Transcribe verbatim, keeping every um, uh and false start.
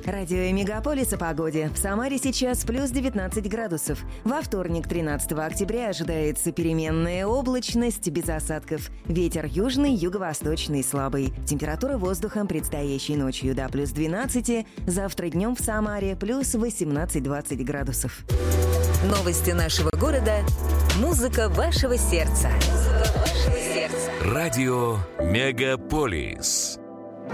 Радио Мегаполис о погоде. В Самаре сейчас плюс девятнадцать градусов. Во вторник, тринадцатого октября, ожидается переменная облачность без осадков. Ветер южный, юго-восточный слабый. Температура воздуха предстоящей ночью до плюс двенадцати. Завтра днем в Самаре плюс восемнадцать-двадцать градусов. Новости нашего города. Музыка вашего сердца. Музыка вашего сердца. Радио Мегаполис.